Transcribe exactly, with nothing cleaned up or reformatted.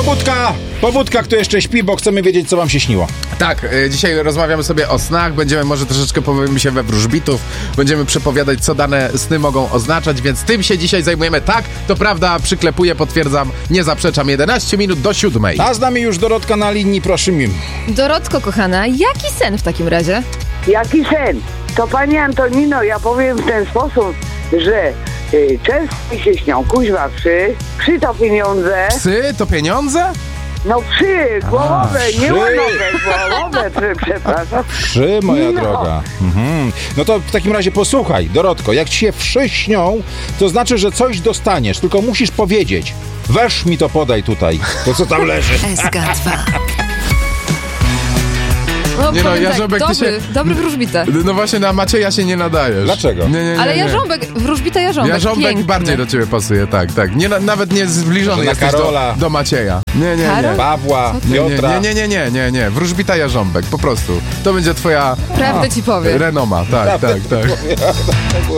Pobudka! Pobudka, kto jeszcze śpi, bo chcemy wiedzieć, co wam się śniło. Tak, y, dzisiaj rozmawiamy sobie o snach, będziemy może troszeczkę pobawimy się we wróżbitów, będziemy przepowiadać, co dane sny mogą oznaczać, więc tym się dzisiaj zajmujemy. Tak, to prawda, przyklepuję, potwierdzam, nie zaprzeczam. jedenaście minut do siódmej. A z nami już Dorotka na linii, proszę mi. Dorotko, kochana, jaki sen w takim razie? Jaki sen? To pani Antonino, ja powiem w ten sposób, że y, często mi się śnią kuźwa psy, psy to pieniądze, Psy to pieniądze? no psy, głowowe, A, nie psy. łanowe, głowowe, psy, przepraszam. Wszy, moja No. droga. Mhm. No to w takim razie posłuchaj, Dorotko, jak ci się wszy śnią, to znaczy, że coś dostaniesz, tylko musisz powiedzieć. Weź mi to podaj tutaj, to co tam leży. S G dwa. No, Nie no, powiem Jarząbek, tak, ty dobry, się- dobry wróżbita. No właśnie na Macieja się nie nadajesz. Dlaczego? Nie, nie, nie, Ale nie. Jarząbek, wróżbita Jarząbek, Jarząbek piękny. bardziej do ciebie pasuje, tak, tak. Nie, na- nawet nie zbliżony Może na jesteś Karola. do, do Macieja. Nie, nie, Karol? nie. Pawła, Nie, nie, Piotra. nie, nie, nie, nie, nie. Wróżbita Jarząbek, po prostu. To będzie twoja Prawdę ci powiem. renoma, tak, tak, tak.